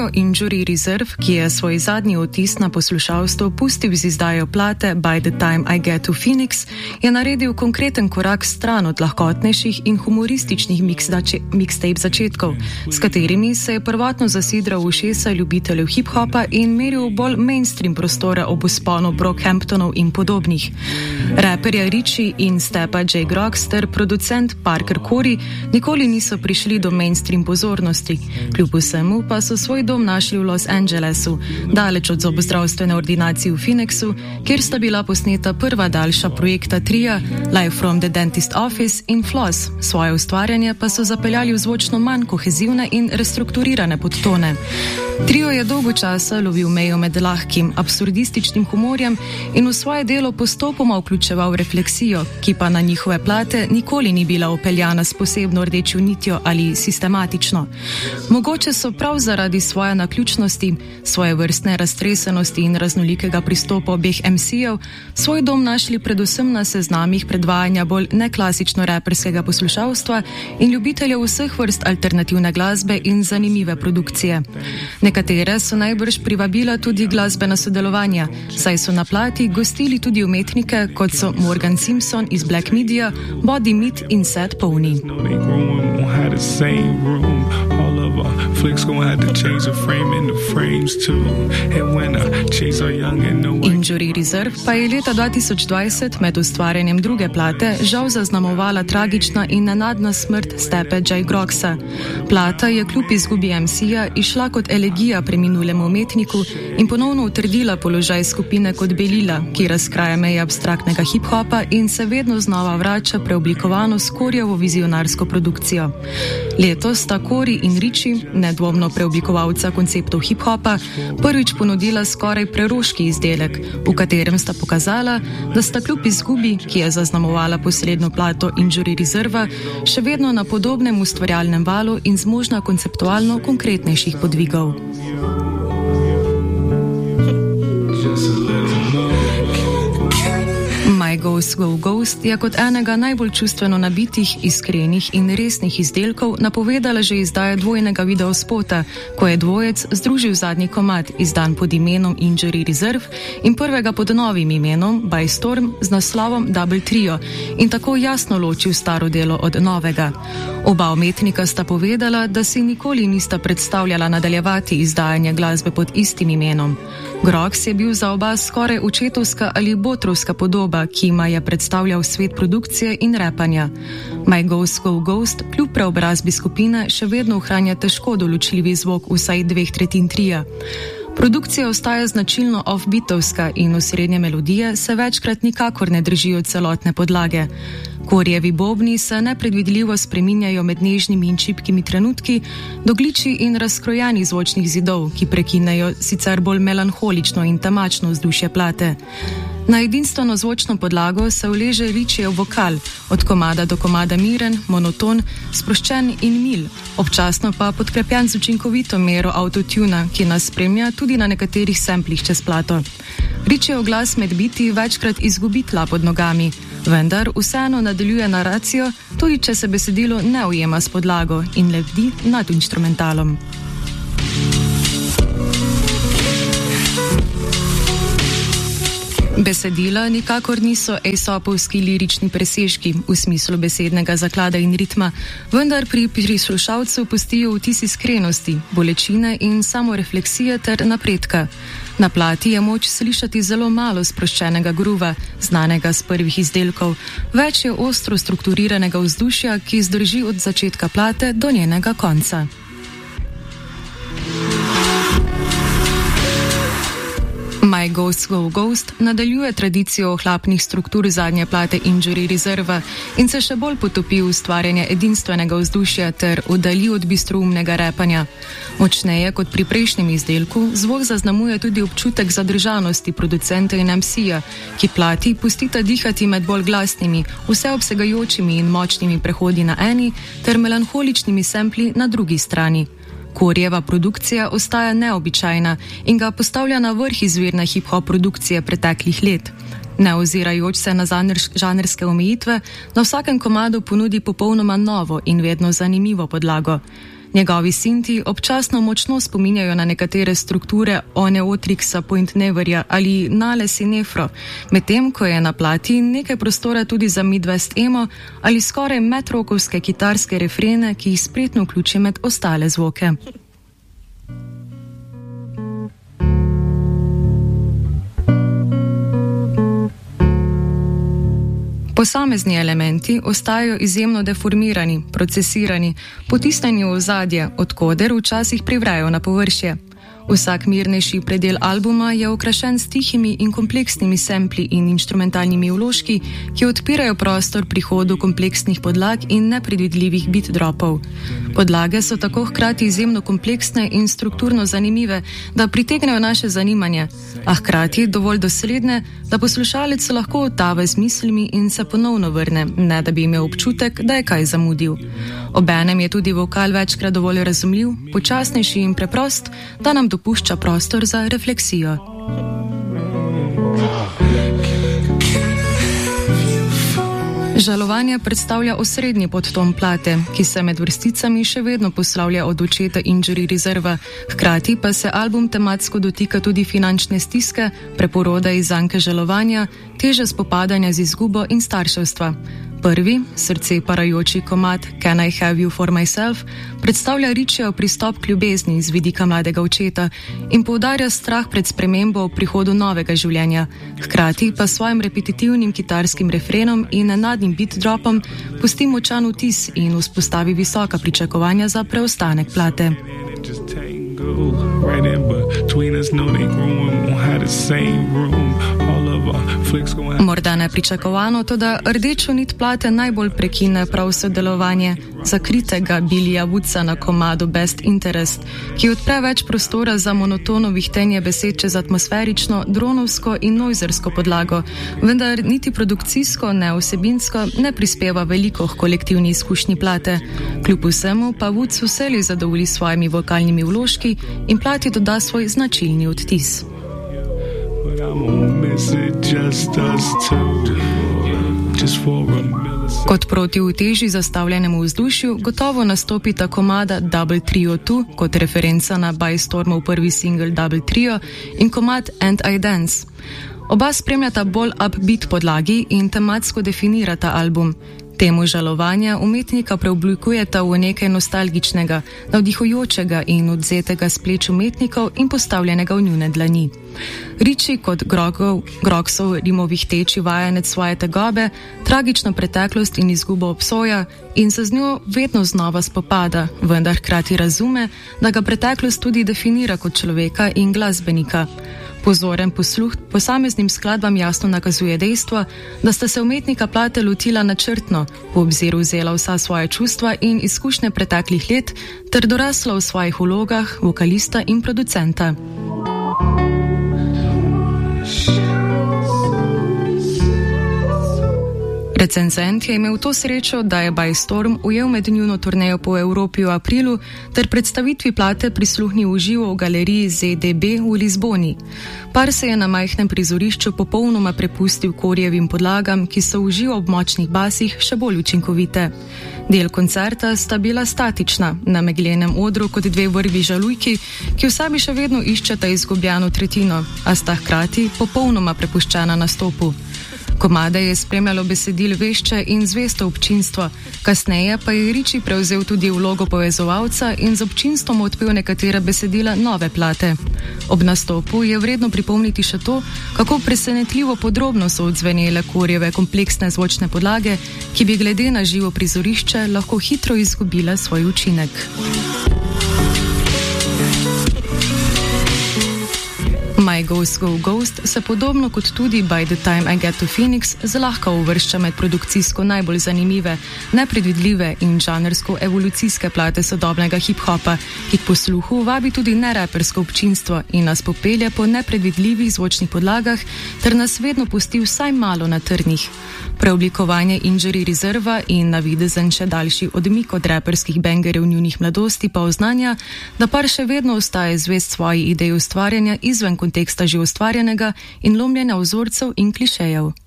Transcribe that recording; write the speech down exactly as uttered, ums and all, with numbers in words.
Trio Injury Reserve, ki je svoj zadnji vtis na poslušalstvo pustil z izdajo plate By the Time I Get to Phoenix, je naredil konkreten korak stran od lahkotnejših in humorističnih mixtape začetkov, s katerimi se je prvotno zasidral v ušesa ljubiteljev hip-hopa in meril bolj mainstream prostora ob vzponu Brockhamptonov in podobnih. Raperja Richie in Stepa J. Groggs ter producent Parker Corey nikoli niso prišli do mainstream pozornosti, kljub vsemu pa so svoj dom našli v Los Angelesu, daleč od zobozdravstvene ordinacije v Phoenixu, kjer sta bila posneta prva daljša projekta Tria, Live from the Dentist Office in Floss, svoje ustvarjanje pa so zapeljali v zvočno manj kohezivne in restrukturirane podtone. Trio je dolgo časa lovil mejo med lahkim, absurdističnim humorjem in v svoje delo postopoma vključeval refleksijo, ki pa na njihove plate nikoli ni bila opeljana s posebno rdečo nitjo ali sistematično. Mogoče so prav zaradi svoje naključnosti, svoje vrstne raztresenosti in raznolikega pristopa obeh em si-jev svoj dom našli predvsem na seznamih predvajanja bolj neklasično raperskega poslušalstva in ljubiteljev vseh vrst alternativne glasbe in zanimive produkcije. Nekatere so najbrž privabila tudi glasbena sodelovanja, saj so na plati gostili tudi umetnike, kot so Morgan Simpson iz Black Media, Body Meat in Sad Pony. Injury Reserve pa je leta dva tisoč dvajset med ustvarjanjem druge plate žal zaznamovala tragična in nenadna smrt Stepe J. Groggsa. Plata je kljub izgubi em si-ja išla kot elegija preminulemu umetniku in ponovno utrdila položaj skupine kot belila, ki razkraja meje abstraktnega hip-hopa in se vedno znova vrača preoblikovano skorjevo vizionarsko produkcijo. Letos sta Corey in Richie, nedvomno preoblikovalca konceptov hip-hopa, prvič ponudila skoraj preroški izdelek, v katerem sta pokazala, da sta kljub izgubi, ki je zaznamovala poslednjo plato Injury Reserve, še vedno na podobnem ustvarjalnem valu in zmožna konceptualno konkretnejših podvigov. My Ghost Go Ghost je kot enega najbolj čustveno nabitih, iskrenih in resnih izdelkov napovedala že izdaja dvojnega videospota, ko je dvojec združil zadnji komad, izdan pod imenom Injury Reserve, in prvega pod novim imenom By Storm z naslovom Double Trio in tako jasno ločil staro delo od novega. Oba umetnika sta povedala, da si nikoli nista predstavljala nadaljevati izdajanje glasbe pod istim imenom. Groggs je bil za oba skoraj očetovska ali botrovska podoba, ki ima je predstavljal svet produkcije in repanja. My Ghost Go Ghost kljub preobrazbi skupine še vedno ohranja težko določljivi zvok vsaj dveh tretjin trija. Produkcija ostaja značilno off-beatovska in osrednje melodije se večkrat nikakor ne držijo celotne podlage. Coreyjevi bobni se nepredvidljivo spreminjajo med nežnimi in čipkimi trenutki do gliči in razkrojenih zvočnih zidov, ki prekinejo sicer bolj melanholično in temačno vzdušje plate. Na edinstveno zvočno podlago se uleže Richiejev vokal, od komada do komada miren, monoton, sproščen in mil, občasno pa podkrepljen z učinkovito mero autotuna, ki nas spremlja tudi na nekaterih samplih čez plato. Richiejev glas med biti večkrat izgubi tla pod nogami, vendar vseeno nadaljuje naracijo, tudi če se besedilo ne ujema s podlago in lebdi nad inštrumentalom. Besedila nikakor niso Aesopovski lirični presežki v smislu besednega zaklada in ritma, vendar pri prislušalcu pustijo vtis iskrenosti, bolečine in samorefleksije ter napredka. Na plati je moč slišati zelo malo sproščenega gruva, znanega z prvih izdelkov, več je ostro strukturiranega vzdušja, ki zdrži od začetka plate do njenega konca. My Ghost Go Ghost nadaljuje tradicijo ohlapnih struktur zadnje plate Injury Reserve in se še bolj potopi v ustvarjanje edinstvenega vzdušja ter oddalji od bistroumnega repanja. Močneje kot pri prejšnjem izdelku, zvok zaznamuje tudi občutek zadržanosti producenta in em si-ja, ki plati pustita dihati med bolj glasnimi, vseobsegajočimi in močnimi prehodi na eni ter melanholičnimi sampli na drugi strani. Coreyjeva produkcija ostaja neobičajna in ga postavlja na vrh izvirne hip-hop produkcije preteklih let. Ne ozirajoč se na žanrske omejitve, na vsakem komadu ponudi popolnoma novo in vedno zanimivo podlago. Njegovi sinti občasno močno spominjajo na nekatere strukture Oneotrixa Pointneverja ali Nale Sinefro, medtem ko je na plati nekaj prostora tudi za Midwest emo ali skoraj metrokovske kitarske refrene, ki jih spretno vključi med ostale zvoke. Posamezni elementi ostajajo izjemno deformirani, procesirani, potisnjeni v ozadje, odkoder včasih privrejo na površje. Vsak mirnejši predel albuma je okrašen s tihimi in kompleksnimi sempli in inštrumentalnimi vložki, ki odpirajo prostor prihodu kompleksnih podlag in nepredvidljivih beat dropov. Podlage so tako hkrati izjemno kompleksne in strukturno zanimive, da pritegnejo naše zanimanje, a hkrati dovolj dosledne, da poslušalec lahko otava z mislimi in se ponovno vrne, ne da bi imel občutek, da je kaj zamudil. Obenem je tudi vokal večkrat dovolj razumljiv, počasnejši in preprost, da nam dopušča prostor za refleksijo. Žalovanje predstavlja osrednji podton plate, ki se med vrsticami še vedno poslavlja od očeta Injury Reserva, hkrati pa se album tematsko dotika tudi finančne stiske, preporoda iz zanke žalovanja, teže spopadanja z izgubo in starševstva. Prvi, srce parajoči komad Can I Have You For Myself, predstavlja Richiejev pristop k ljubezni z vidika mladega očeta in poudarja strah pred spremembo v prihodu novega življenja, hkrati pa s svojim repetitivnim kitarskim refrenom in nenadnim beat dropom pusti močan vtis in vzpostavi visoka pričakovanja za preostanek plate. Right in between us, know they growing, won't have the same room. All of our flicks going out. Morda nepričakovano, toda rdečo nit plate najbolj prekine prav sodelovanje zakritega Billija Woodsa na komadu Best Interest, ki odpre več prostora za monotono vihtenje besed čez atmosferično, dronovsko in noizersko podlago, vendar niti produkcijsko, ne vsebinsko ne prispeva veliko k kolektivni izkušnji plate. Kljub vsemu pa Woods vselej zadovolji s svojimi vokalnimi vložki in plati doda svoj značilni odtis. Kot proti uteži zastavljenemu vzdušju gotovo nastopita komada Double Trio dva kot referenca na By Stormov prvi singel Double Trio in komad And I Dance. Oba spremljata bolj upbeat podlagi in tematsko definirata album. Temu žalovanja umetnika preoblikujeta v nekaj nostalgičnega, navdihujočega in odzetega s pleč umetnikov in postavljenega v njune dlani. Richie kot grogov, grogsov rimovih teči vajenec svoje tegobe, tragično preteklost in izgubo obsoja in se z njo vedno znova spopada, vendar hkrati razume, da ga preteklost tudi definira kot človeka in glasbenika. Pozoren posluh posameznim skladbam jasno nakazuje dejstvo, da sta se umetnika plate lotila načrtno, v obzir vzela vsa svoja čustva in izkušnje preteklih let ter dorasla v svojih vlogah vokalista in producenta. Recenzent je imel to srečo, da je By Storm ujel med njuno turnejo po Evropi v aprilu ter predstavitvi plate prisluhnil v živo v galeriji Z D B v Lizboni. Par se je na majhnem prizorišču popolnoma prepustil korjevim podlagam, ki so v živo ob močnih basih še bolj učinkovite. Del koncerta sta bila statična, na meglenem odru kot dve vrvi žalujki, ki v sebi še vedno iščeta izgubljeno tretjino, a sta hkrati popolnoma prepuščena nastopu. Komade je spremljalo besedil vešče in zvesto občinstvo, kasneje pa je Richie prevzel tudi vlogo povezovalca in z občinstvom odpel nekatere besedila nove plate. Ob nastopu je vredno pripomniti še to, kako presenetljivo podrobno so odzvenele korjeve kompleksne zvočne podlage, ki bi glede na živo prizorišče lahko hitro izgubile svoj učinek. My Ghost Go Ghost se podobno kot tudi By the Time I Get to Phoenix zlahka uvršča med produkcijsko najbolj zanimive, nepredvidljive in žanrsko evolucijske plate sodobnega hip-hopa, ki k posluhu vabi tudi nerapersko občinstvo in nas popelje po nepredvidljivih zvočnih podlagah ter nas vedno pusti vsaj malo na trnih. Preoblikovanje Injury Reserva in navidezen še daljši odmik od raperskih bangerjev njunih mladosti pa oznanja, da par še vedno ostaje zvest svoji ideji ustvarjanja izven konteksta že ustvarjenega in lomljenja vzorcev in klišejev.